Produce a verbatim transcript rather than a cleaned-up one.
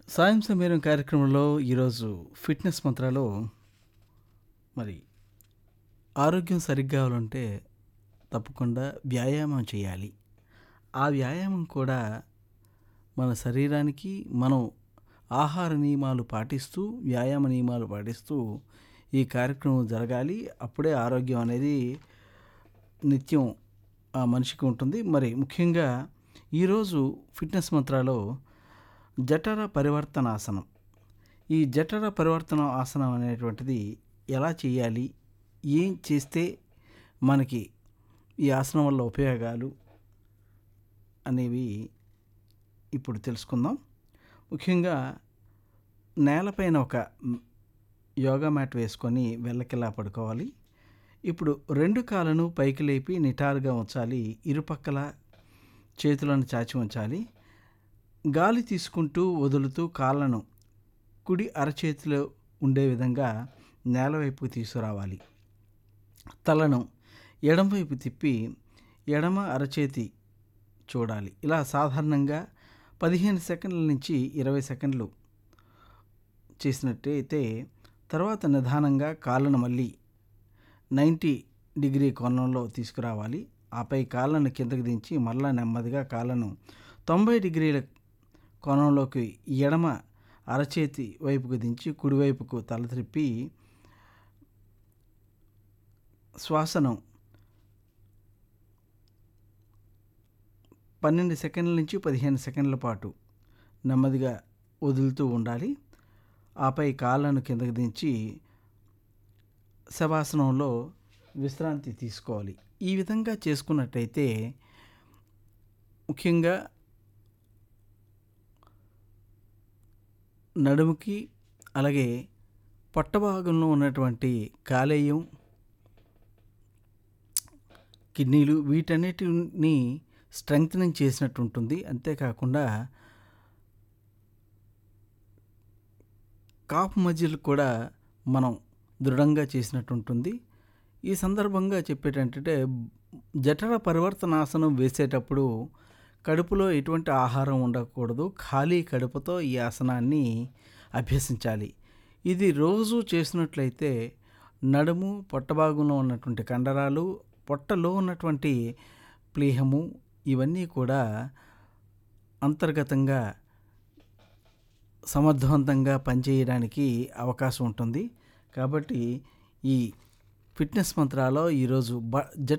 సాయం సమీరం కార్యక్రమంలో ఈరోజు ఫిట్నెస్ మంత్రాలో మరి ఆరోగ్యం సరిగ్గా కావాలంటే తప్పకుండా వ్యాయామం చేయాలి. ఆ వ్యాయామం కూడా మన శరీరానికి మనం ఆహార నియమాలు పాటిస్తూ, వ్యాయామ నియమాలు పాటిస్తూ ఈ కార్యక్రమం జరగాలి. అప్పుడే ఆరోగ్యం అనేది నిత్యం ఆ మనిషికి ఉంటుంది. మరి ముఖ్యంగా ఈరోజు ఫిట్నెస్ మంత్రాలో జఠర పరివర్తన ఆసనం. ఈ జఠర పరివర్తన ఆసనం అనేటువంటిది ఎలా చేయాలి? ఏం చేస్తే మనకి ఈ ఆసనం వల్ల ఉపయోగాలు అనేవి ఇప్పుడు తెలుసుకుందాం. ముఖ్యంగా నేలపైన ఒక మ్, యోగా మ్యాట్ వేసుకొని వెల్లకిలా పడుకోవాలి. ఇప్పుడు రెండు కాళ్ళను పైకి లేపి నిటారుగా ఉంచాలి. ఇరుపక్కల చేతులను చాచి ఉంచాలి. గాలి తీసుకుంటూ వదులుతూ కాళ్ళను కుడి అరచేతిలో ఉండే విధంగా నేలవైపు తీసుకురావాలి. తలను ఎడమవైపు తిప్పి ఎడమ అరచేతి చూడాలి. ఇలా సాధారణంగా పదిహేను సెకండ్ల నుంచి ఇరవై సెకండ్లు చేసినట్టయితే తర్వాత నిదానంగా కాళ్ళను మళ్ళీ నైంటీ డిగ్రీ కోణంలో తీసుకురావాలి. ఆపై కాళ్ళను కిందకి దించి మళ్ళా నెమ్మదిగా కాళ్ళను తొంభై డిగ్రీల కోణంలోకి ఎడమ అరచేతి వైపుకు దించి కుడివైపుకు తల త్రిప్పి శ్వాసను పన్నెండు సెకండ్ల నుంచి పదిహేను సెకండ్ల పాటు నెమ్మదిగా వదులుతూ ఉండాలి. ఆపై కాళ్ళను కిందకి దించి శవాసనంలో విశ్రాంతి తీసుకోవాలి. ఈ విధంగా చేసుకున్నట్టయితే ముఖ్యంగా నడుముకి అలాగే పొట్ట భాగంలో ఉన్నటువంటి కాలేయం, కిడ్నీలు వీటన్నిటిని స్ట్రెంగ్త్నింగ్ చేసినట్టు ఉంటుంది. అంతేకాకుండా కాఫ్ మజిల్ కూడా మనం దృఢంగా చేసినట్టు ఉంటుంది. ఈ సందర్భంగా చెప్పేటంటే జఠర పరివర్తనాసనం వేసేటప్పుడు కడుపులో ఎటువంటి ఆహారం ఉండకూడదు. ఖాళీ కడుపుతో ఈ ఆసనాన్ని అభ్యసించాలి. ఇది రోజు చేసినట్లయితే నడుము, పొట్ట భాగంలో ఉన్నటువంటి కండరాలు, పొట్టలో ఉన్నటువంటి ప్లీహము ఇవన్నీ కూడా అంతర్గతంగా సమర్థవంతంగా పనిచేయడానికి అవకాశం ఉంటుంది. కాబట్టి ఈ ఫిట్నెస్ మంత్రాలో ఈరోజు బ జఠర